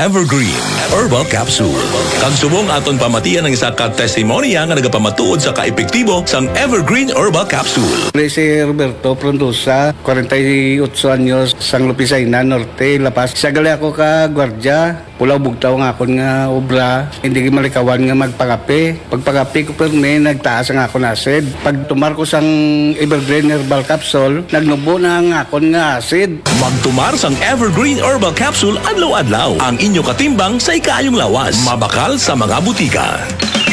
Evergreen Herbal Capsule. Kag subong aton pamatian ng isa ka testimonya nga nagapamatuod sa kaepektibo sang Evergreen Herbal Capsule. Si Roberto Frondosa, 48 anyos, San Lupisayna, Norte, La Paz. Sagali ako ka gwardya, pulaw bugtaw nga akon nga obra, hindi malikawan nga magpakape. Pagpakape ko perme, nagtaas ang akon acid. Pag tumar ko sang Evergreen Herbal Capsule, nagnubo na ang akon nga acid. Magtumar sang Evergreen Herbal Capsule adlaw-adlaw. Ang inyo katimbang sa ikayong lawas. Mabakal sa mga butika.